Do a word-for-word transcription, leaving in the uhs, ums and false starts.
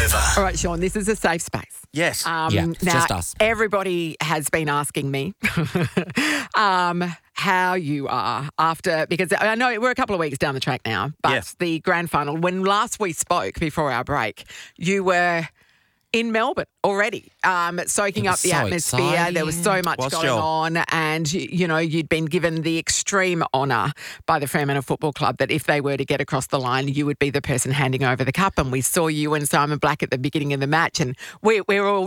over. All right, Sean, this is a safe space. Yes. Um, Yeah, now, just us. Everybody has been asking me um, how you are after, because I know we're a couple of weeks down the track now, but Yes. the grand final, when last we spoke before our break, you were in Melbourne already, um, soaking It up was the so atmosphere. There was so much Was, going Joel? on, and you, you know you'd been given the extreme honour by the Fremantle Football Club that if they were to get across the line, you would be the person handing over the cup. And we saw you and Simon Black at the beginning of the match, and we we were all